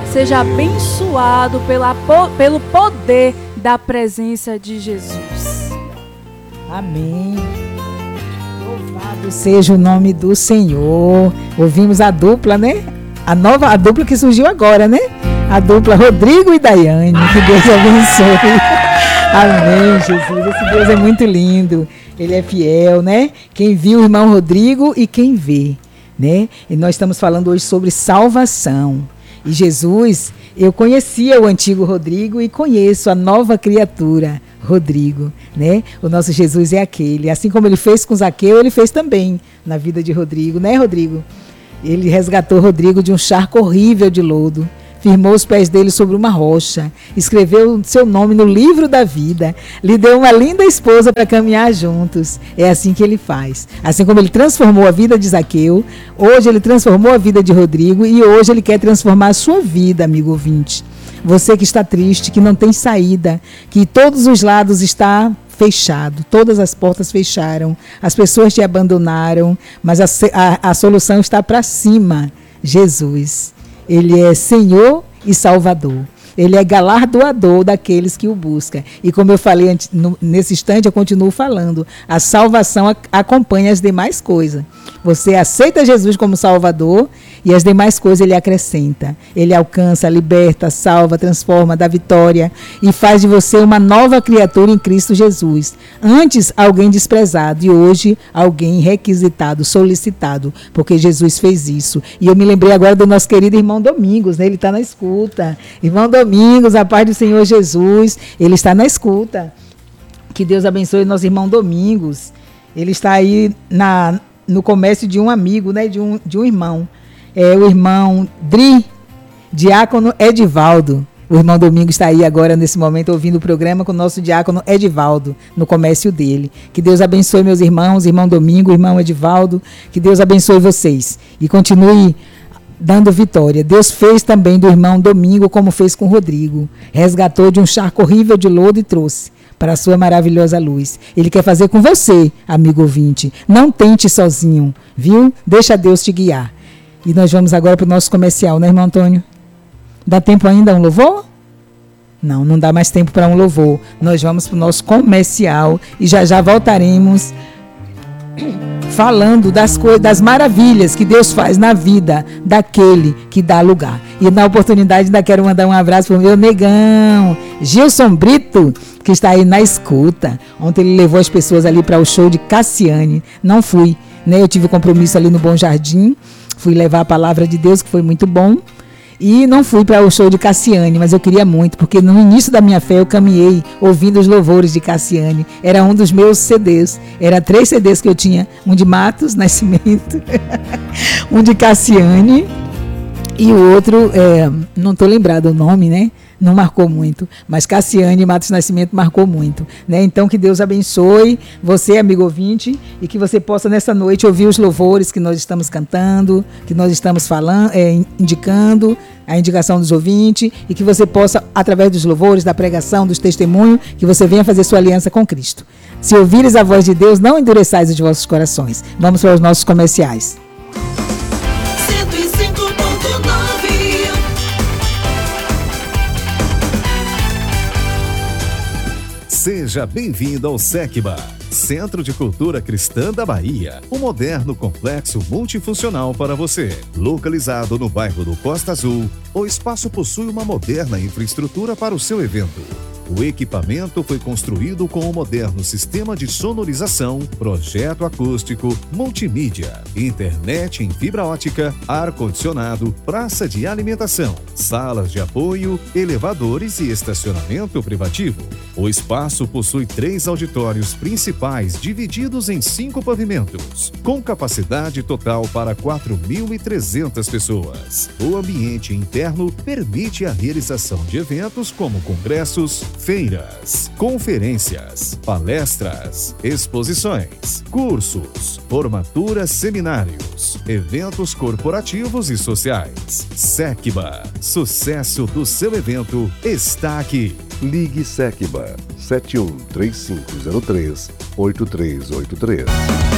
seja abençoado pelo poder da presença de Jesus. Amém. Louvado seja o nome do Senhor. Ouvimos a dupla, né? A dupla que surgiu agora, né? A dupla Rodrigo e Daiane. Que Deus abençoe. Amém, Jesus. Esse Deus é muito lindo. Ele é fiel, né? Quem viu o irmão Rodrigo e quem vê, né? E nós estamos falando hoje sobre salvação. E Jesus, eu conhecia o antigo Rodrigo e conheço a nova criatura, Rodrigo, né? O nosso Jesus é aquele. Assim como ele fez com Zaqueu, ele fez também na vida de Rodrigo, né, Rodrigo? Ele resgatou Rodrigo de um charco horrível de lodo. Firmou os pés dele sobre uma rocha, escreveu seu nome no livro da vida, lhe deu uma linda esposa para caminhar juntos. É assim que ele faz. Assim como ele transformou a vida de Zaqueu, hoje ele transformou a vida de Rodrigo e hoje ele quer transformar a sua vida, amigo ouvinte. Você que está triste, que não tem saída, que todos os lados está fechado, todas as portas fecharam, as pessoas te abandonaram, mas a solução está para cima, Jesus. Ele é Senhor e Salvador. Ele é galardoador daqueles que o buscam. E como eu falei nesse instante, eu continuo falando. A salvação acompanha as demais coisas. Você aceita Jesus como Salvador e as demais coisas ele acrescenta. Ele alcança, liberta, salva, transforma, dá vitória e faz de você uma nova criatura em Cristo Jesus. Antes, alguém desprezado e hoje, alguém requisitado, solicitado, porque Jesus fez isso. E eu me lembrei agora do nosso querido irmão Domingos, né? Ele está na escuta. Irmão Domingos, a paz do Senhor Jesus, ele está na escuta. Que Deus abençoe nosso irmão Domingos. Ele está aí no comércio de um amigo, né? De um irmão. É o irmão diácono Edivaldo. O irmão Domingos está aí agora, nesse momento, ouvindo o programa com o nosso diácono Edivaldo, no comércio dele. Que Deus abençoe meus irmãos, irmão Domingo, irmão Edivaldo. Que Deus abençoe vocês. E continue dando vitória. Deus fez também do irmão Domingo como fez com Rodrigo. Resgatou de um charco horrível de lodo e trouxe para a sua maravilhosa luz. Ele quer fazer com você, amigo ouvinte. Não tente sozinho, viu? Deixa Deus te guiar. E nós vamos agora para o nosso comercial, né, irmão Antônio? Dá tempo ainda a um louvor? Não dá mais tempo para um louvor. Nós vamos para o nosso comercial e já voltaremos falando das maravilhas que Deus faz na vida daquele que dá lugar. E na oportunidade ainda quero mandar um abraço para o meu negão, Gilson Brito, que está aí na escuta. Ontem ele levou as pessoas ali para o show de Cassiane. Não fui, né? Eu tive compromisso ali no Bom Jardim. Fui levar a palavra de Deus, que foi muito bom. E não fui para o show de Cassiane, mas eu queria muito, porque no início da minha fé eu caminhei ouvindo os louvores de Cassiane. Era um dos meus CDs. Era 3 CDs que eu tinha. Um de Matos Nascimento, um de Cassiane e o outro, não estou lembrado o nome, né? Não marcou muito, mas Cassiane e Matos Nascimento marcou muito, né? Então que Deus abençoe você, amigo ouvinte, e que você possa nessa noite ouvir os louvores que nós estamos cantando, que nós estamos falando, indicando, a indicação dos ouvintes, e que você possa, através dos louvores, da pregação, dos testemunhos, que você venha fazer sua aliança com Cristo. Se ouvires a voz de Deus, não endureçais os vossos corações. Vamos para os nossos comerciais. Seja bem-vindo ao SECBA, Centro de Cultura Cristã da Bahia, um moderno complexo multifuncional para você. Localizado no bairro do Costa Azul, o espaço possui uma moderna infraestrutura para o seu evento. O equipamento foi construído com um moderno sistema de sonorização, projeto acústico, multimídia, internet em fibra ótica, ar-condicionado, praça de alimentação, salas de apoio, elevadores e estacionamento privativo. O espaço possui 3 auditórios principais divididos em 5 pavimentos, com capacidade total para 4.300 pessoas. O ambiente interno permite a realização de eventos como congressos, feiras, conferências, palestras, exposições, cursos, formaturas, seminários, eventos corporativos e sociais. SECBA, sucesso do seu evento está aqui. Ligue SECBA 713503-8383.